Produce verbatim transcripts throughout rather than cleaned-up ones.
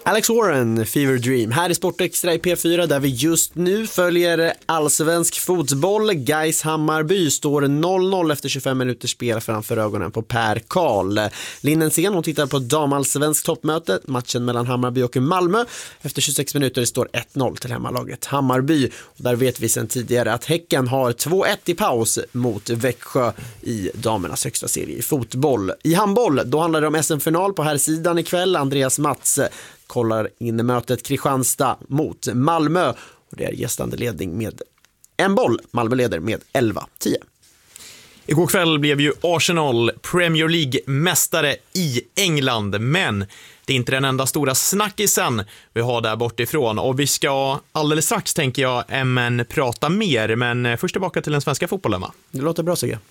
Alex Warren, Fever Dream. Här i Sportextra i P fyra där vi just nu följer allsvensk fotboll. Gais Hammarby står noll noll efter tjugofem minuters spel framför ögonen på Per Karl. Linnensén, hon tittar på damallsvensk toppmöte, matchen mellan Hammarby och Malmö. Efter tjugosex minuter står ett noll till hemmalaget Hammarby. Och där vet vi sedan tidigare att Häcken har två ett i paus mot Växjö i damernas högsta serie i fotboll. I handboll, då handlar det om S M-final på här sidan ikväll. Andreas Mats kollar in mötet Kristianstad mot Malmö och det är gästande ledning med en boll. Malmö leder med elva tio. Igår kväll blev ju Arsenal Premier League-mästare i England, men det är inte den enda stora snackisen vi har där bortifrån. Och vi ska alldeles strax, tänker jag, ämen prata mer. Men först tillbaka till den svenska fotbollen, va? Det låter bra, Sigge.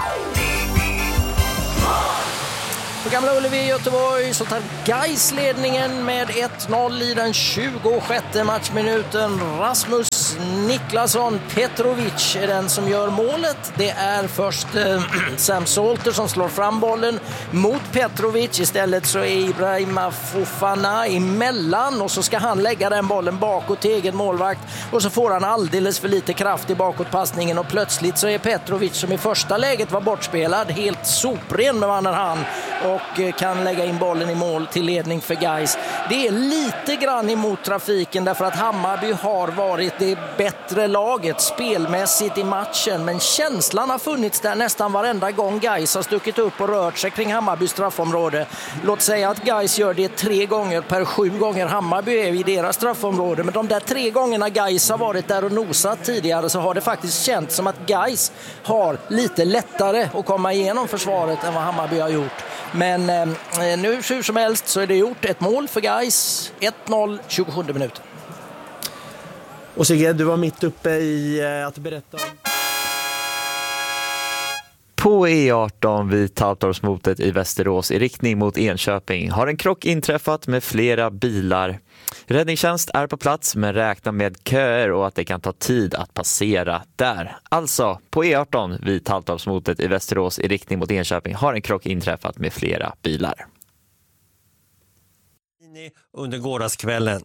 På Gamla Ullevi i Göteborg så tar Gais ledningen med ett noll i den tjugosjätte matchminuten. Rasmus Niklasson Petrovic är den som gör målet. Det är först eh, Sam Salter som slår fram bollen mot Petrovic. Istället så är Ibrahima Fofana emellan och så ska han lägga den bollen bakåt till egen målvakt. Och så får han alldeles för lite kraft i bakåtpassningen och plötsligt så är Petrovic, som i första läget var bortspelad, helt sopren med vannen hand och kan lägga in bollen i mål till ledning för Gais. Det är lite grann emot trafiken därför att Hammarby har varit det bättre laget spelmässigt i matchen, men känslan har funnits där nästan varenda gång Gais har stuckit upp och rört sig kring Hammarbys straffområde. Låt säga att Gais gör det tre gånger per sju gånger Hammarby är i deras straffområde, men de där tre gångerna Gais har varit där och nosat tidigare så har det faktiskt känts som att Gais har lite lättare att komma igenom försvaret än vad Hammarby har gjort. Men eh, nu hur som helst så är det gjort ett mål för Gais, ett noll, tjugosjunde minuten. Och Sigge, du var mitt uppe i eh, att berätta om... På E arton vid Talltorpsmotet i Västerås i riktning mot Enköping har en krock inträffat med flera bilar. Räddningstjänst är på plats men räknar med köer och att det kan ta tid att passera där. Alltså, på E arton vid Talltorpsmotet i Västerås i riktning mot Enköping har en krock inträffat med flera bilar. Under gårdagskvällen.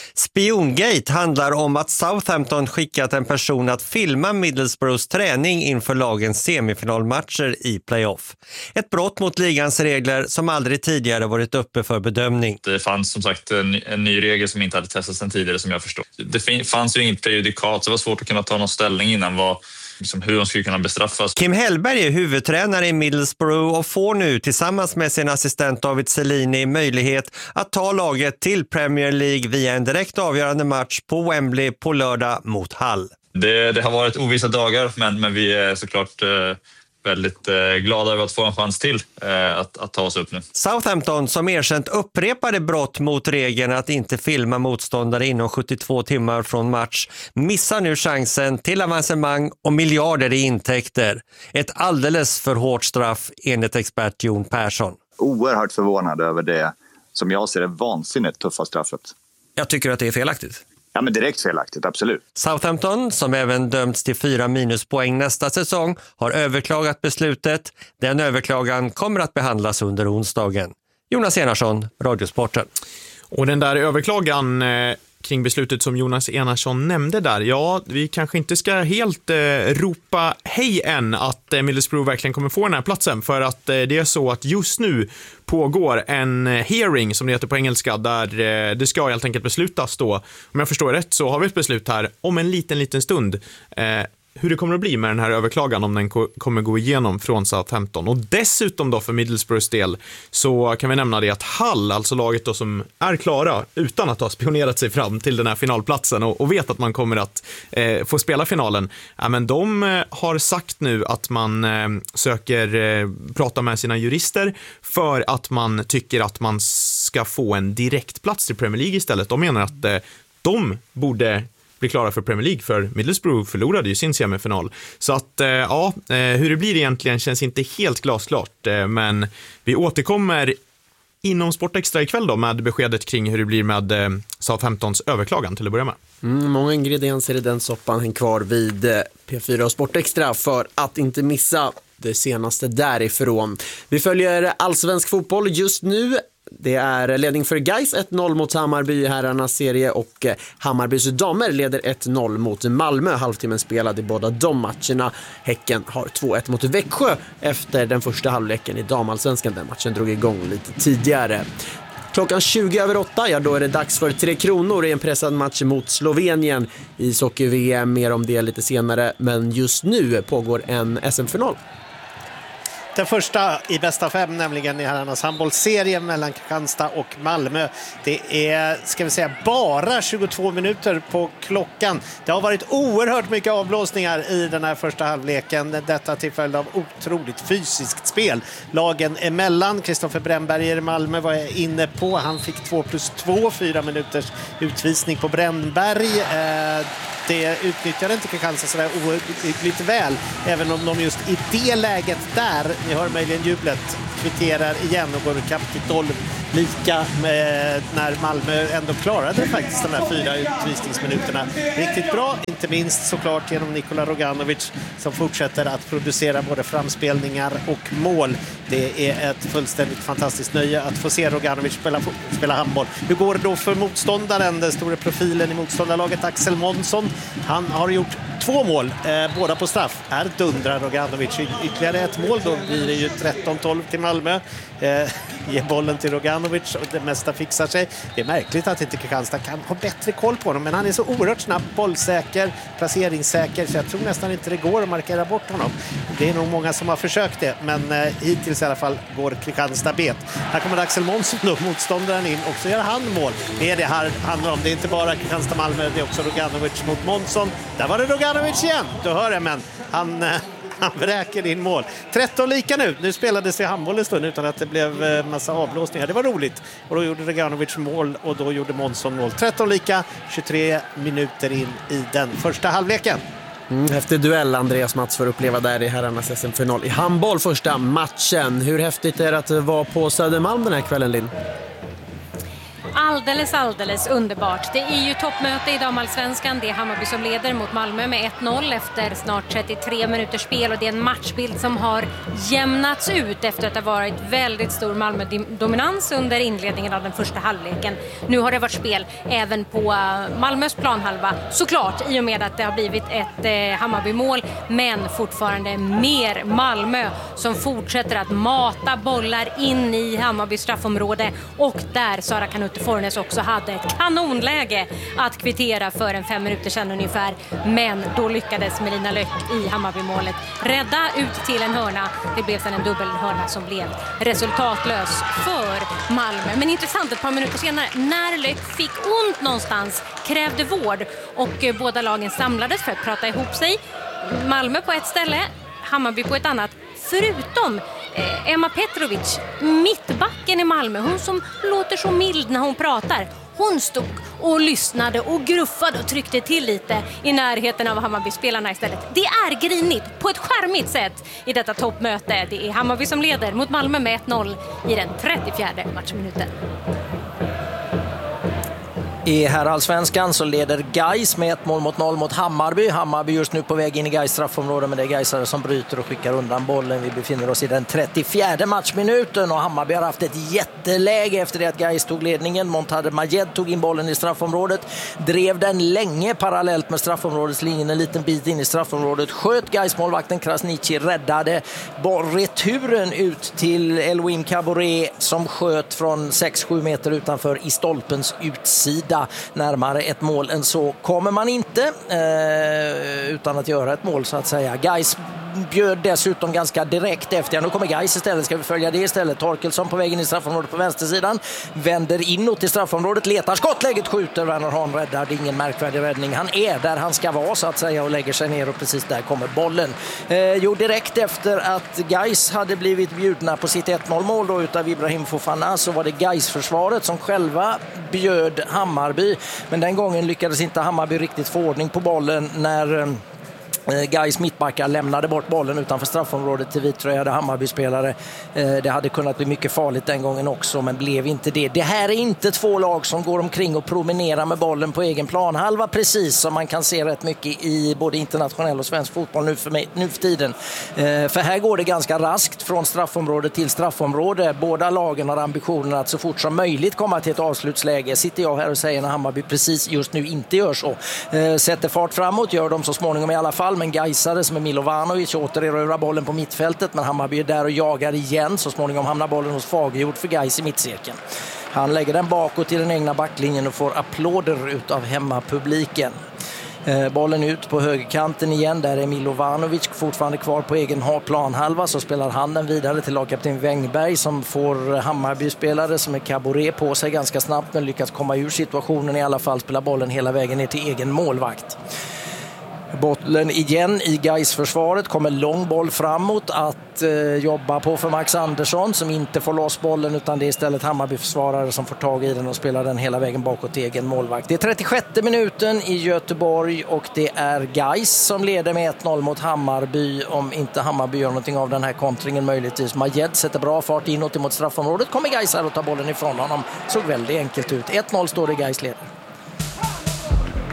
Spiongate handlar om att Southampton skickat en person att filma Middlesbroughs träning inför lagens semifinalmatcher i playoff. Ett brott mot ligans regler som aldrig tidigare varit uppe för bedömning. Det fanns som sagt en, en ny regel som inte hade testats sedan tidigare som jag förstår. Det fin- fanns ju inget prejudikat så det var svårt att kunna ta någon ställning innan vad liksom hur de skulle kunna bestraffas. Kim Hellberg är huvudtränare i Middlesbrough och får nu tillsammans med sin assistent David Cellini möjlighet att ta laget till Premier League via en direkt avgörande match på Wembley på lördag mot Hull. Det, det har varit ovissa dagar men, men vi är såklart eh, väldigt eh, glada över att få en chans till eh, att, att ta oss upp nu. Southampton, som erkänt upprepade brott mot regeln att inte filma motståndare inom sjuttiotvå timmar från match, missar nu chansen till avancemang och miljarder i intäkter. Ett alldeles för hårt straff enligt expert Jon Persson. Oerhört förvånad över det som jag ser är vansinnigt tuffa straffet. Jag tycker att det är felaktigt. Ja, men direkt felaktigt, absolut. Southampton, som även dömts till fyra minuspoäng nästa säsong, har överklagat beslutet. Den överklagan kommer att behandlas under onsdagen. Jonas Enarsson, Radiosporten. Och den där överklagan eh, kring beslutet som Jonas Enarsson nämnde där, ja, vi kanske inte ska helt eh, ropa hej än att eh, Middlesbrough verkligen kommer få den här platsen, för att eh, det är så att just nu pågår en hearing, som det heter på engelska, där eh, det ska helt enkelt beslutas då. Om jag förstår rätt så har vi ett beslut här om en liten, liten stund. Eh, hur det kommer att bli med den här överklagan, om den ko- kommer gå igenom från Southampton. Och dessutom då för Middlesbroughs del så kan vi nämna det att Hull, alltså laget då som är klara utan att ha spionerat sig fram till den här finalplatsen och, och vet att man kommer att eh, få spela finalen, ja, men de eh, har sagt nu att man eh, söker eh, prata med sina jurister för att man tycker att man ska få en direktplats till Premier League istället. De menar att eh, de borde bli klara för Premier League, för Middlesbrough förlorade ju sin semifinal. Så att, eh, ja, eh, hur det blir egentligen känns inte helt glasklart, eh, men vi återkommer inom Sportextra ikväll då med beskedet kring hur det blir med eh, Southamptons överklagan till att börja med. Mm, många ingredienser i den soppan hänger kvar vid eh, P fyra och Sportextra för att inte missa det senaste därifrån. Vi följer allsvensk fotboll just nu. Det är ledning för Gais ett noll mot Hammarby i herrarnas serie och Hammarbys damer leder ett noll mot Malmö. Halvtimmen spelad i båda de matcherna. Häcken har två ett mot Växjö efter den första halvleken i damallsvenskan. Den matchen drog igång lite tidigare. Klockan tjugo över åtta, ja då är det dags för Tre Kronor i en pressad match mot Slovenien i ishockey-V M. Mer om det lite senare, men just nu pågår en S M-final. Den första i bästa fem, nämligen i herrarnas handbollsserie mellan Kristianstad och Malmö. Det är, ska vi säga, bara tjugotvå minuter på klockan. Det har varit oerhört mycket avblåsningar i den här första halvleken. Detta till följd av otroligt fysiskt spel. Lagen emellan, Kristoffer Brännberger i Malmö var jag inne på. Han fick två plus två, fyra minuters utvisning på Brännberg. Eh, det utnyttjade inte Kristianstad sådär ohyggligt väl, även om de just i det läget där, ni hör möjligen jublet, kvitterar igen och går kapp till tolv lika med, när Malmö ändå klarade faktiskt de här fyra utvisningsminuterna riktigt bra, inte minst såklart genom Nikola Roganovic som fortsätter att producera både framspelningar och mål. Det är ett fullständigt fantastiskt nöje att få se Roganovic spela, spela handboll. Hur går det då för motståndaren, den stora profilen i motståndarlaget Axel Månsson? Han har gjort två mål, eh, båda på straff. Här dundrar Roganovic ytterligare ett mål, då blir det ju tretton tolv till Malmö. Eh, ger bollen till Roganovic och det mesta fixar sig. Det är märkligt att inte Kristianstad kan ha bättre koll på honom, men han är så oerhört snabb, bollsäker, placeringssäker, så jag tror nästan inte det går att markera bort honom. Det är nog många som har försökt det, men eh, hittills i alla fall går Kristianstad bet. Här kommer Axel Månsson då, motståndaren in, och så gör han mål. Det är det här handlar om. Det är inte bara Kristianstad-Malmö, det är också Roganovic mot Månsson. Där var det Roganovic igen, du hör det, men han... Eh, Han vräker in mål. tretton lika nu. Nu spelades det handboll en stund utan att det blev massa avblåsningar. Det var roligt. Och då gjorde Roganovic mål och då gjorde Månsson mål. tretton lika, tjugotre minuter in i den första halvleken. Mm, efter duell Andreas Mats får uppleva där i herrarnas S M-final i handboll första matchen. Hur häftigt är det att vara på Södermalm den här kvällen, Linn? Alldeles, alldeles underbart. Det är ju toppmöte i damallsvenskan. Det är Hammarby som leder mot Malmö med ett noll efter snart trettiotre minuters spel. Och det är en matchbild som har jämnats ut efter att det har varit väldigt stor Malmö-dominans under inledningen av den första halvleken. Nu har det varit spel även på Malmös planhalva. Såklart, i och med att det har blivit ett eh, Hammarby-mål. Men fortfarande mer Malmö som fortsätter att mata bollar in i Hammarby straffområde. Och där Sara Kanutte Fornes också hade ett kanonläge att kvittera för en fem minuter sedan ungefär. Men då lyckades Melina Löck i Hammarby-målet rädda ut till en hörna. Det blev sedan en dubbelhörna som blev resultatlös för Malmö. Men intressant, ett par minuter senare när Löck fick ont någonstans, krävde vård och båda lagen samlades för att prata ihop sig. Malmö på ett ställe, Hammarby på ett annat. Förutom eh, Emma Petrovic, mittbacken i Malmö, hon som låter så mild när hon pratar. Hon stod och lyssnade och gruffade och tryckte till lite i närheten av Hammarby-spelarna istället. Det är grinigt på ett charmigt sätt i detta toppmöte. Det är Hammarby som leder mot Malmö med ett noll i den trettiofjärde matchminuten. I herrallsvenskan så leder Gais med ett mål mot noll mot Hammarby. Hammarby just nu på väg in i Gais straffområde, men det är Gaisare som bryter och skickar undan bollen. Vi befinner oss i den trettiofjärde matchminuten och Hammarby har haft ett jätteläge efter det att Gais tog ledningen. Montade Majed tog in bollen i straffområdet, drev den länge parallellt med straffområdeslinjen en liten bit in i straffområdet. Sköt Gais målvakten Krasniqi, räddade returen ut till Elohim Caboret som sköt från sex sju meter utanför i stolpens utsida. Närmare ett mål än så kommer man inte eh, utan att göra ett mål så att säga. Gais bjöd dessutom ganska direkt efter. Ja, nu kommer Gais istället. Ska vi följa det istället? Torkelsson på vägen i straffområdet på vänstersidan. Vänder inåt i straffområdet. Letar skottläget, skjuter. Werner Hahn räddar. Det är ingen märkvärdig räddning. Han är där han ska vara så att säga och lägger sig ner och precis där kommer bollen. Eh, jo, direkt efter att Gais hade blivit bjudna på sitt ett noll mål då utav Ibrahim Fofana så var det Gais-försvaret som själva bjöd Hammarby. Men den gången lyckades inte Hammarby riktigt få ordning på bollen när Gais mittbackar lämnade bort bollen utanför straffområdet till vittröjade Hammarby-spelare. Det hade kunnat bli mycket farligt den gången också, men blev inte det. Det här är inte två lag som går omkring och promenerar med bollen på egen planhalva, precis som man kan se rätt mycket i både internationell och svensk fotboll nu för, mig, nu för tiden. För här går det ganska raskt från straffområde till straffområde. Båda lagen har ambitionen att så fort som möjligt komma till ett avslutsläge. Sitter jag här och säger när Hammarby precis just nu inte gör så. Sätter fart framåt, gör de så småningom i alla fall. Men Gaisare som är Milovanovic återerövrar bollen på mittfältet, men Hammarby är där och jagar igen. Så småningom hamnar bollen hos Fagergjord för Gais i mittcirkeln. Han lägger den bakåt till den egna backlinjen och får applåder ut av hemmapubliken. Bollen ut på högerkanten igen, där är Milovanovic fortfarande kvar på egen planhalva. Så spelar han den vidare till lagkapten Wängberg som får Hammarby-spelare som är Caboret på sig ganska snabbt, men lyckas komma ur situationen i alla fall, spelar bollen hela vägen ner till egen målvakt. Bollen igen i Gais-försvaret, kommer lång boll framåt att eh, jobba på för Max Andersson som inte får loss bollen, utan det är istället Hammarby-försvarare som får tag i den och spelar den hela vägen bakåt till egen målvakt. Det är trettiosjätte minuten i Göteborg och det är Gais som leder med ett noll mot Hammarby. Om inte Hammarby gör någonting av den här kontringen möjligtvis. Majed sätter bra fart inåt emot straffområdet, kommer Gais här och tar bollen ifrån honom. Såg väldigt enkelt ut. ett noll står det, Gais leder.